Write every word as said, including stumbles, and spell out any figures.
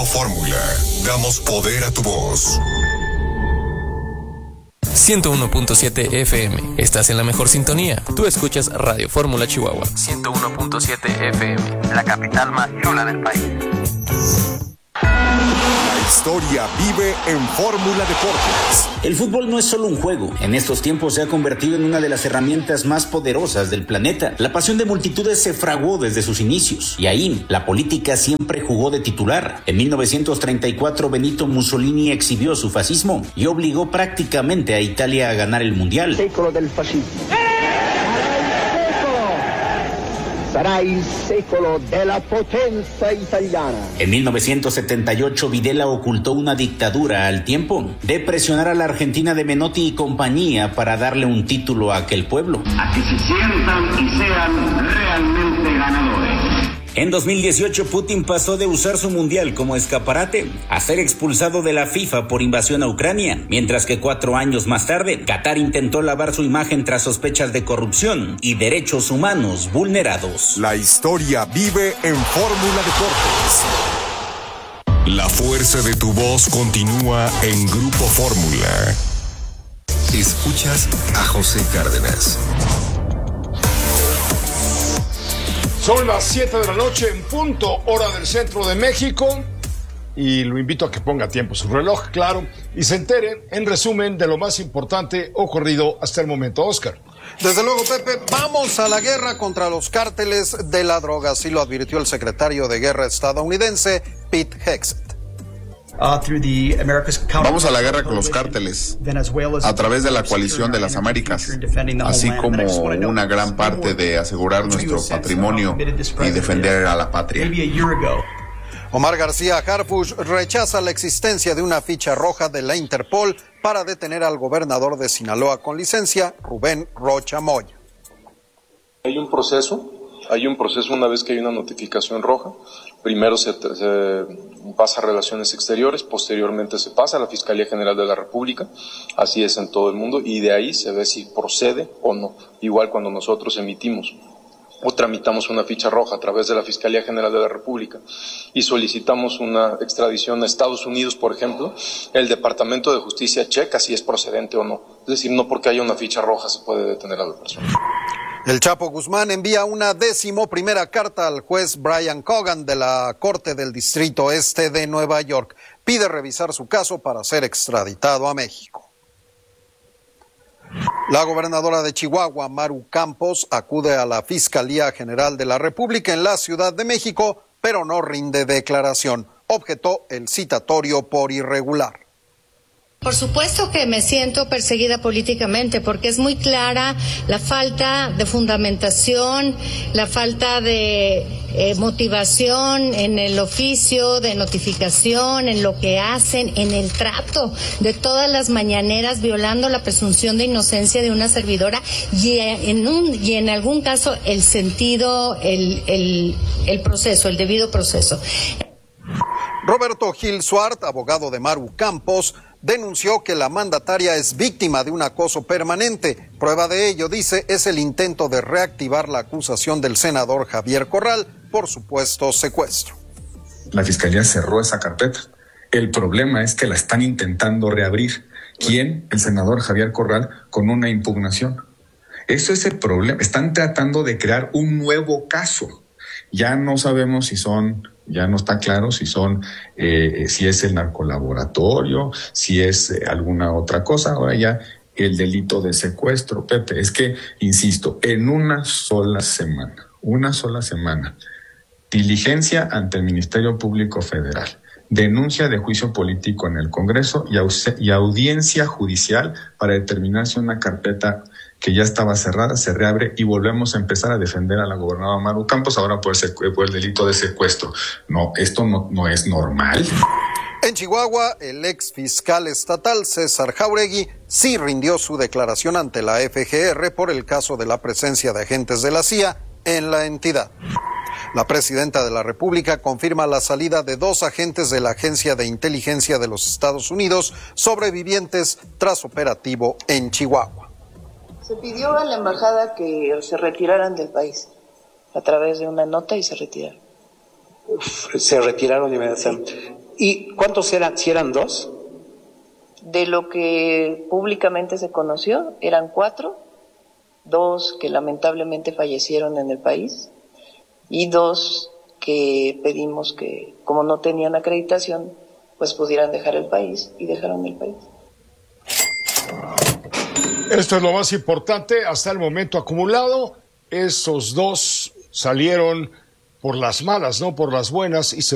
Fórmula. Damos poder a tu voz. ciento uno punto siete F M. Estás en la mejor sintonía. Tú escuchas Radio Fórmula Chihuahua. ciento uno punto siete F M. La capital más chula del país. La historia vive en Fórmula Deportes. El fútbol no es solo un juego. En estos tiempos se ha convertido en una de las herramientas más poderosas del planeta. La pasión de multitudes se fraguó desde sus inicios. Y ahí, la política siempre jugó de titular. En mil novecientos treinta y cuatro, Benito Mussolini exhibió su fascismo y obligó prácticamente a Italia a ganar el Mundial. Secolo del fascismo. Sarà il secolo della potenza italiana. En mil novecientos setenta y ocho, Videla ocultó una dictadura al tiempo de presionar a la Argentina de Menotti y compañía para darle un título a aquel pueblo. A que se sientan y sean realmente ganadores. En dos mil dieciocho, Putin pasó de usar su mundial como escaparate a ser expulsado de la FIFA por invasión a Ucrania, mientras que cuatro años más tarde, Qatar intentó lavar su imagen tras sospechas de corrupción y derechos humanos vulnerados. La historia vive en Fórmula Deportes. La fuerza de tu voz continúa en Grupo Fórmula. Escuchas a José Cárdenas. Son las siete de la noche en punto, hora del centro de México, y lo invito a que ponga a tiempo su reloj, claro, y se entere, en resumen, de lo más importante ocurrido hasta el momento. Oscar. Desde luego, Pepe, vamos a la guerra contra los cárteles de la droga, así lo advirtió el secretario de Guerra estadounidense, Pete Hegseth. Vamos a la guerra con los cárteles a través de la coalición de las Américas, así como una gran parte de asegurar nuestro patrimonio y defender a la patria. Omar García Harfuch rechaza la existencia de una ficha roja de la Interpol para detener al gobernador de Sinaloa con licencia, Rubén Rocha Moya. Hay un proceso, hay un proceso una vez que hay una notificación roja. Primero se, se pasa a Relaciones Exteriores, posteriormente se pasa a la Fiscalía General de la República, así es en todo el mundo, y de ahí se ve si procede o no. Igual cuando nosotros emitimos o tramitamos una ficha roja a través de la Fiscalía General de la República y solicitamos una extradición a Estados Unidos, por ejemplo, el Departamento de Justicia checa si es procedente o no. Es decir, no porque haya una ficha roja se puede detener a la persona. El Chapo Guzmán envía una décimo primera carta al juez Brian Cogan de la Corte del Distrito Este de Nueva York. Pide revisar su caso para ser extraditado a México. La gobernadora de Chihuahua, Maru Campos, acude a la Fiscalía General de la República en la Ciudad de México, pero no rinde declaración. Objetó el citatorio por irregular. Por supuesto que me siento perseguida políticamente porque es muy clara la falta de fundamentación, la falta de eh, motivación en el oficio, de notificación, en lo que hacen, en el trato de todas las mañaneras, violando la presunción de inocencia de una servidora y en un y en algún caso el sentido, el el, el proceso, el debido proceso. Roberto Gil Suart, abogado de Maru Campos, denunció que la mandataria es víctima de un acoso permanente. Prueba de ello, dice, es el intento de reactivar la acusación del senador Javier Corral por supuesto secuestro. La fiscalía cerró esa carpeta. El problema es que la están intentando reabrir. ¿Quién? El senador Javier Corral con una impugnación. Eso es el problema. Están tratando de crear un nuevo caso. Ya no sabemos si son... Ya no está claro si son, eh, si es el narcolaboratorio, si es eh, alguna otra cosa. Ahora ya el delito de secuestro, Pepe, es que, insisto, en una sola semana, una sola semana, diligencia ante el Ministerio Público Federal, denuncia de juicio político en el Congreso y, au- y audiencia judicial para determinar si una carpeta que ya estaba cerrada se reabre y volvemos a empezar a defender a la gobernadora Maru Campos ahora por el, secu- por el delito de secuestro. No, esto no, no es normal. En Chihuahua, el ex fiscal estatal César Jauregui sí rindió su declaración ante la F G R por el caso de la presencia de agentes de la C I A en la entidad. La presidenta de la República confirma la salida de dos agentes de la Agencia de Inteligencia de los Estados Unidos sobrevivientes tras operativo en Chihuahua. Se pidió a la embajada que se retiraran del país a través de una nota y se retiraron. Se retiraron inmediatamente. ¿Y cuántos eran? ¿Si eran dos? De lo que públicamente se conoció, eran cuatro, dos que lamentablemente fallecieron en el país y dos que pedimos que, como no tenían acreditación, pues pudieran dejar el país, y dejaron el país. Esto es lo más importante hasta el momento acumulado. Esos dos salieron por las malas, no por las buenas, y se